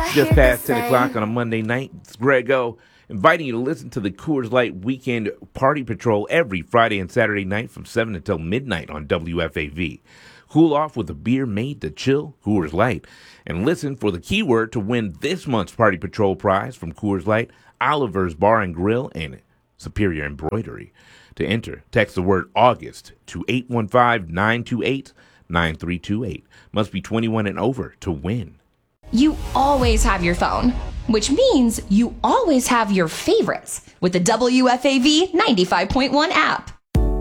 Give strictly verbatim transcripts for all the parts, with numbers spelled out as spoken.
Just past ten o'clock on a Monday night. It's Grego inviting you to listen to the Coors Light Weekend Party Patrol every Friday and Saturday night from seven until midnight on W F A V. Cool off with a beer made to chill, Coors Light. And listen for the keyword to win this month's Party Patrol prize from Coors Light, Oliver's Bar and Grill, and Superior Embroidery. To enter, text the word August to eight one five, nine two eight, nine three two eight. Must be twenty-one and over to win. You always have your phone, which means you always have your favorites with the W F A V ninety-five point one app.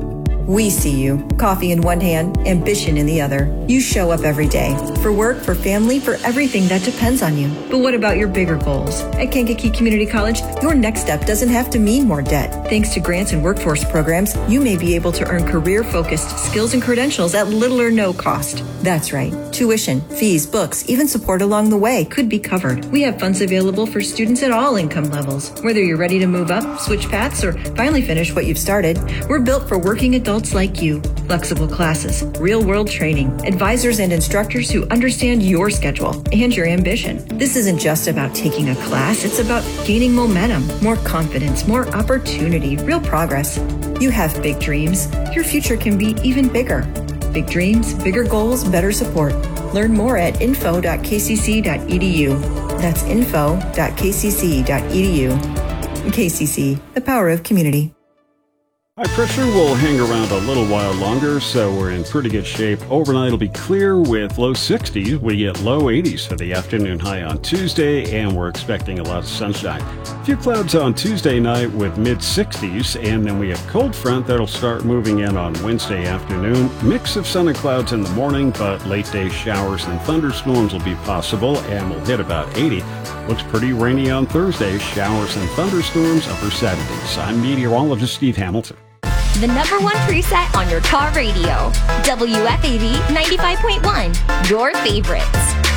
We see you. Coffee in one hand, ambition in the other. You show up every day. For work, for family, for everything that depends on you. But what about your bigger goals? At Kankakee Community College, your next step doesn't have to mean more debt. Thanks to grants and workforce programs, you may be able to earn career-focused skills and credentials at little or no cost. That's right. Tuition, fees, books, even support along the way could be covered. We have funds available for students at all income levels. Whether you're ready to move up, switch paths, or finally finish what you've started, we're built for working adults like you. Flexible classes, real-world training, advisors and instructors who understand your schedule and your ambition. This isn't just about taking a class, it's about gaining momentum, more confidence, more opportunity, real progress. You have big dreams. Your future can be even bigger. Big dreams, bigger goals, better support. Learn more at info dot k c c dot e d u. That's info dot k c c dot e d u. K C C, the power of community. High pressure will hang around a little while longer, so we're in pretty good shape. Overnight will be clear with low sixties. We get low eighties for the afternoon high on Tuesday, and we're expecting a lot of sunshine. A few clouds on Tuesday night with mid sixties, and then we have cold front that'll start moving in on Wednesday afternoon. Mix of sun and clouds in the morning, but late day showers and thunderstorms will be possible, and we'll hit about eighty. Looks pretty rainy on Thursday. Showers and thunderstorms upper seventies. I'm meteorologist Steve Hamilton. The number one preset on your car radio. W F A V ninety-five point one. Your favorites.